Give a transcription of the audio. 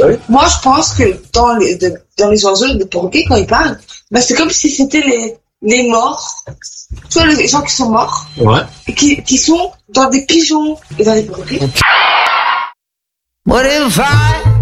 Oui. Moi, je pense que dans les oiseaux, les perroquets, quand ils parlent, bah, c'est comme si c'était les morts. Tu vois, les gens qui sont morts. Ouais. Et qui sont dans des pigeons et dans des perroquets. What if I